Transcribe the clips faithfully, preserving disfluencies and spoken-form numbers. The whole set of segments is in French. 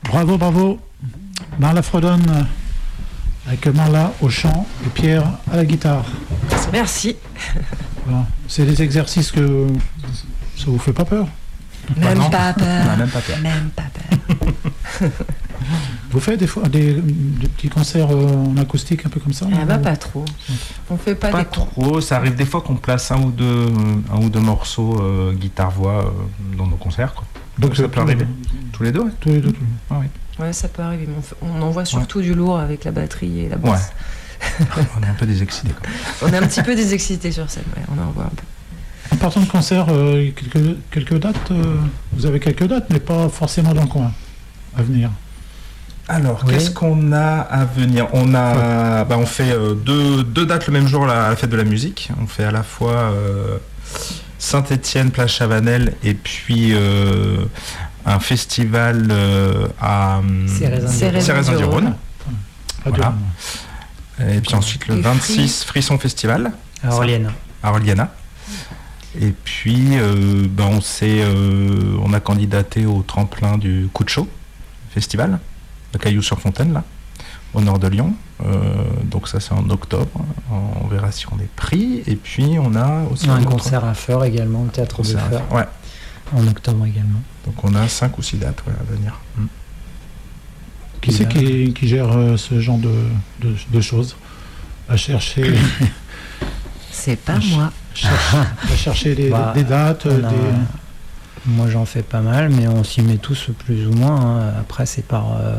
Bravo, bravo. Marla Fredonne avec Marla au chant et Pierre à la guitare. Merci. Voilà. C'est des exercices que ça vous fait pas peur? Même ah pas peur. Non, même pas peur. Même pas peur. Vous faites des fois des, des petits concerts en acoustique un peu comme ça? Ah bah pas trop. On fait pas, Pas des trop. Ça arrive des fois qu'on place un ou deux, un ou deux morceaux euh, guitare-voix euh, dans nos concerts, quoi. Donc ça peut arriver. Tous les deux, ouais. Tous les deux. Tous les deux. Ah, oui. Ouais, ça peut arriver, mais on, fait, on envoie surtout ouais. du lourd avec la batterie et la basse. Ouais. On est un peu désexcités. On est un petit peu désexcités sur scène, ouais, on envoie un peu. En partant de concert, euh, quelques, quelques dates, euh, vous avez quelques dates, mais pas forcément dans le coin à venir. Alors, oui. Qu'est-ce qu'on a à venir? On a, bah, on fait euh, deux, deux dates le même jour là, à la fête de la musique. On fait à la fois euh, Saint-Étienne, Place Chavanel, et puis euh, un festival euh, à Cérezin-du-Rhône. Voilà. Et puis ensuite le vingt-six, Frisson Festival à Orliana. À Orliana. Et puis, euh, ben on, s'est, euh, on a candidaté au tremplin du Coup de Chaud Festival, de Cailloux-sur-Fontaine, là, au nord de Lyon. Euh, donc ça, c'est en octobre. On verra si on est pris. Et puis, on a aussi... un, un autre... concert à Feur également, le théâtre de Feur. Ouais. En octobre également. Donc on a cinq ou six dates ouais, à venir. Mm. Qui c'est qui, qui gère euh, ce genre de, de, de choses? À chercher... C'est pas à moi. Cherche, à chercher des, bah, des dates. A, des... Moi j'en fais pas mal, mais on s'y met tous plus ou moins. Hein. Après c'est par... Euh...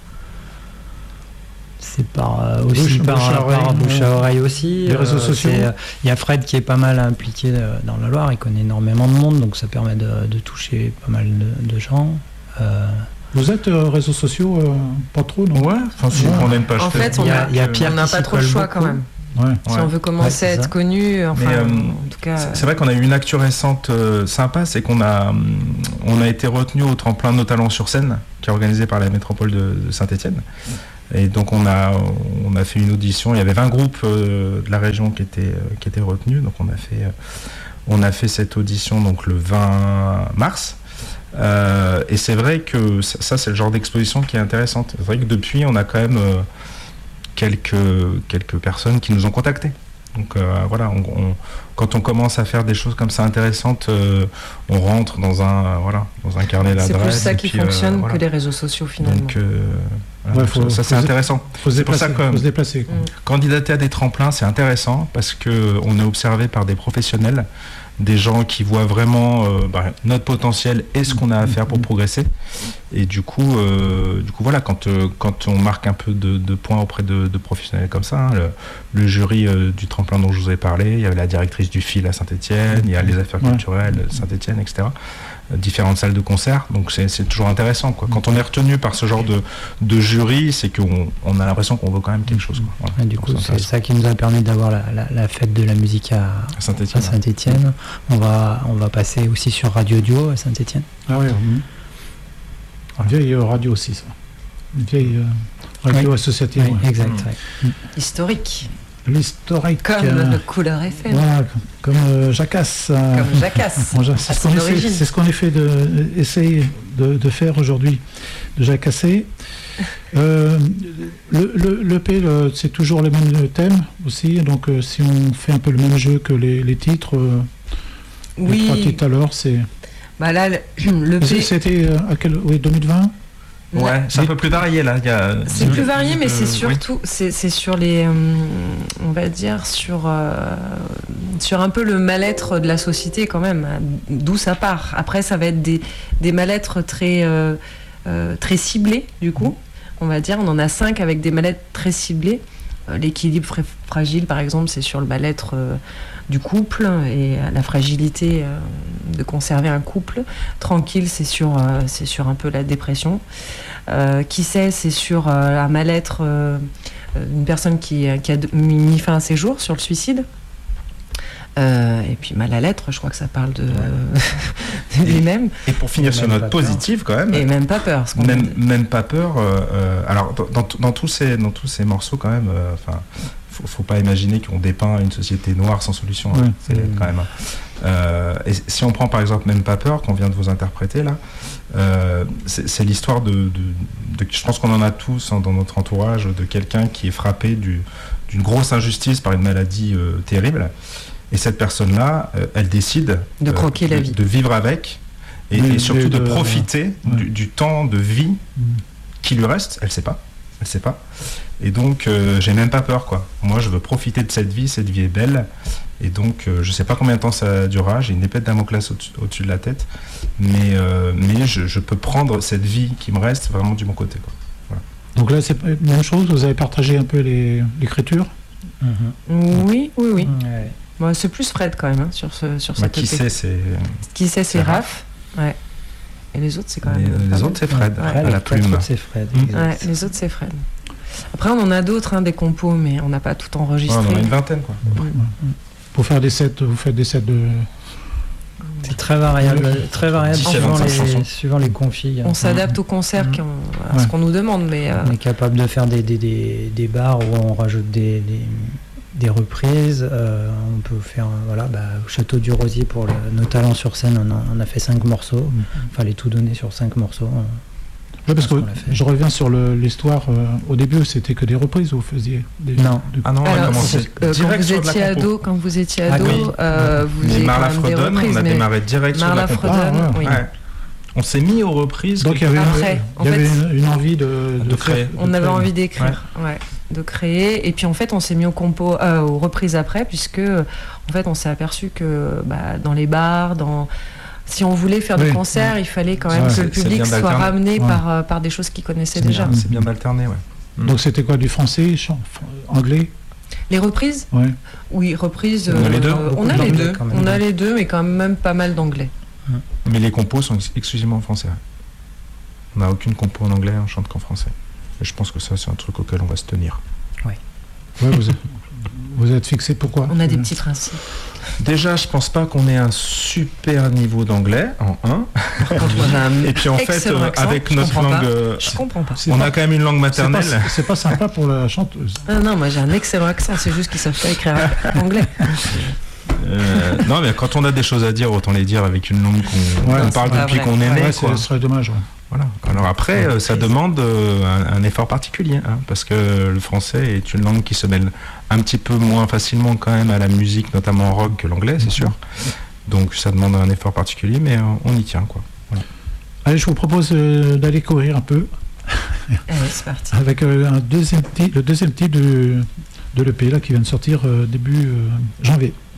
C'est par euh, aussi bouche, par bouche à oreille, par bouche à oreille aussi. Les réseaux euh, sociaux. Il y a Fred qui est pas mal impliqué dans la Loire, il connaît énormément de monde, donc ça permet de, de toucher pas mal de, de gens. Euh... Vous êtes euh, réseaux sociaux, euh, pas trop, non? Ouais, enfin si ouais. On a une page. En fait, on a, n'a pas trop le choix quand même. Ouais. Si ouais. on veut commencer ouais, à être ça. connu, enfin, Mais, euh, en tout cas. C'est vrai qu'on a eu une actu récente euh, sympa, c'est qu'on a, on a été retenu au tremplin Nos Talents sur scène, qui est organisé par la métropole de, de Saint-Étienne. Et donc on a, on a fait une audition. Il y avait vingt groupes euh, de la région qui étaient, euh, qui étaient retenus. Donc on a fait, euh, on a fait cette audition donc le vingt mars. Euh, et c'est vrai que ça, ça c'est le genre d'exposition qui est intéressante. C'est vrai que depuis on a quand même euh, quelques, quelques personnes qui nous ont contactés. Donc euh, voilà, on, on, quand on commence à faire des choses comme ça intéressantes, euh, on rentre dans un, voilà, dans un carnet d'adresses. C'est plus ça qui puis, fonctionne euh, voilà. que les réseaux sociaux finalement. Donc, euh, voilà, ouais, faut, ça, ça c'est intéressant. Faut se déplacer. Faut se déplacer quoi. Candidater à des tremplins, c'est intéressant parce qu'on est observé par des professionnels, des gens qui voient vraiment euh, bah, notre potentiel et ce qu'on a à faire pour progresser. Et du coup, euh, du coup voilà, quand, euh, quand on marque un peu de, de points auprès de, de professionnels comme ça, hein, le, le jury euh, du tremplin dont je vous ai parlé, il y avait la directrice du F I L à Saint-Étienne, il y a les affaires culturelles ouais. Saint-Étienne, et cetera. Euh, différentes salles de concert, donc c'est, c'est toujours intéressant, quoi. Quand on est retenu par ce genre de, de jury, c'est qu'on on a l'impression qu'on veut quand même quelque chose, quoi. Voilà. Et du coup, c'est, c'est ça qui nous a permis d'avoir la, la, la fête de la musique à, à Saint-Étienne. À Saint-Étienne. On va, on va passer aussi sur Radio Duo à Saint-Étienne. Ah oui, mmh. Une vieille radio aussi, ça. Une vieille euh, radio oui. associative. Oui, ouais. Exact. Mmh. Ouais. Historique. L'historique. Comme euh, le Couleur F M. Voilà, comme euh, Jacasse. Euh, comme Jacasse. Bon, c'est, ce qu'on essaie, c'est ce qu'on essaie de, essaye de, de faire aujourd'hui, de jacasser. Euh, le, le, le P, le, c'est toujours le même thème aussi, donc euh, si on fait un peu le même jeu que les, les titres, euh, oui. les trois titres alors, c'est... Bah là, le, le P... C'était euh, à quel... Oui, deux mille vingt. Ouais, c'est un peu plus varié là. Il y a... C'est plus varié, mais c'est surtout, oui. c'est, c'est sur les, euh, on va dire sur, euh, sur un peu le mal-être de la société quand même, d'où ça part. Après, ça va être des, des mal-être très, euh, euh, très ciblés du coup. On va dire, on en a cinq avec des mal-être très ciblés. Euh, l'équilibre fra- fragile, par exemple, c'est sur le mal-être euh, du couple et la fragilité euh, de conserver un couple. Tranquille, c'est sur, euh, c'est sur un peu la dépression. Euh, qui sait, c'est sur euh, un mal-être euh, d'une personne qui, qui a mis fin à ses jours, sur le suicide. Euh, et puis mal à l'être, je crois que ça parle de, euh, de lui-même. Et pour finir sur notre positive quand même. Et même pas peur. Ce qu'on même, même pas peur. Euh, alors dans, dans, dans tous ces dans tous ces morceaux quand même. Enfin, euh, faut, faut pas imaginer qu'on dépeint une société noire sans solution. Ouais. Hein. C'est mmh. quand même. Euh, et si on prend par exemple Même pas peur, qu'on vient de vous interpréter là, euh, c'est, c'est l'histoire de, de, de, je pense qu'on en a tous hein, dans notre entourage, de quelqu'un qui est frappé du, d'une grosse injustice par une maladie euh, terrible. Et cette personne-là, euh, elle décide de croquer euh, la de, vie, de vivre avec, et, et surtout de, de profiter ouais. du, du temps de vie mmh. qui lui reste. Elle sait pas, elle sait pas. Et donc, euh, j'ai même pas peur, quoi. Moi, je veux profiter de cette vie. Cette vie est belle. Et donc, euh, je sais pas combien de temps ça durera. J'ai une épée de Damoclès au-dessus, au-dessus de la tête, mais euh, mais je, je peux prendre cette vie qui me reste vraiment du bon côté, quoi. Voilà. Donc là, c'est la même chose. Vous avez partagé un peu les, l'écriture. Mmh. Oui, oui, oui. Ouais. Bon, c'est plus Fred quand même hein, sur ce sur cette. Bah, qui sait, c'est. Qui sait, c'est Raph. Ouais. Et les autres, c'est quand même. Les, les autres, c'est Fred. Ouais. À la plume. C'est Fred. Mmh. Ouais, les autres, c'est Fred. Après, on en a d'autres, hein, des compos, mais on n'a pas tout enregistré. Ouais, on en a une vingtaine, quoi. Mmh. Mmh. Pour faire des sets, vous faites des sets de. C'est très variable, mmh. très variable suivant les, suivant les configs. On s'adapte aux concerts, mmh. à ce qu'on nous demande, mais. Euh... On est capable de faire des, des, des, des bars où on rajoute des, des, des reprises. Euh, on peut faire, voilà, bah, au Château du Rosier pour le, nos talents sur scène, on a, on a fait cinq morceaux. Mmh. Il fallait tout donner sur cinq morceaux. Oui, parce que je reviens sur le, l'histoire. Euh, au début, c'était que des reprises, vous faisiez des. Non. De... Ah non, alors, on a euh, quand vous étiez ado, quand vous étiez ado, ah, oui. euh, vous mais faisiez Marla quand même des Fredon, reprises. On a mais démarré direct sur la compo. Ah, ouais. Oui. Ouais. On s'est mis aux reprises. Donc il y avait, après, il y avait une, une envie de, de, de créer. On de avait créer. envie d'écrire, ouais. Ouais, de créer. Et puis en fait, on s'est mis aux compos, euh, aux reprises après, puisque en fait, on s'est aperçu que bah, dans les bars, dans si on voulait faire oui. des concerts, il fallait quand même ouais, que le public soit ramené ouais. par, euh, par des choses qu'il connaissait c'est déjà. Bien, c'est bien d'alterner, ouais. Mm. Donc c'était quoi, du français, chant, anglais? Les reprises ouais. Oui, reprises. On a euh, les deux. On a les deux. On a les deux, mais quand même pas mal d'anglais. Mm. Mais les compos sont exclusivement en français. On n'a aucune compo en anglais, on chante qu'en français. Et je pense que ça, c'est un truc auquel on va se tenir. Oui. Ouais, vous êtes, vous êtes fixé pourquoi? On a des petits principes. Déjà, je pense pas qu'on ait un super niveau d'anglais en un. Par contre, on a un et puis en fait, euh, accent, avec notre langue, euh, je comprends pas. On pas, a quand même une langue maternelle. C'est pas, c'est pas sympa pour la chanteuse. Ah non, moi j'ai un excellent accent. C'est juste qu'ils savent pas écrire anglais. Euh, non, mais quand on a des choses à dire, autant les dire avec une langue qu'on ouais, on parle depuis vrai. qu'on est né. Ouais, ce serait dommage. Ouais. Voilà. Alors après, euh, ça demande euh, un, un effort particulier, hein, parce que le français est une langue qui se mêle un petit peu moins facilement quand même à la musique, notamment en rock, que l'anglais, c'est sûr. Donc ça demande un effort particulier, mais euh, on y tient, quoi. Voilà. Allez, je vous propose euh, d'aller courir un peu. Allez, c'est parti. Avec euh, un deuxième titre, le deuxième titre de, de l'E P là, qui vient de sortir euh, début euh, janvier.